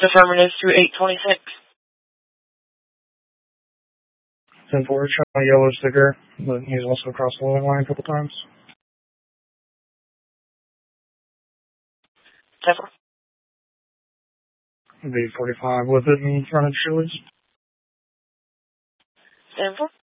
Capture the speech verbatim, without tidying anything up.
Affirmative to eight twenty-six. ten four, showing a yellow sticker, but he's also crossed the loading line a couple times. ten four. V forty-five with it in front of Chili's. ten four.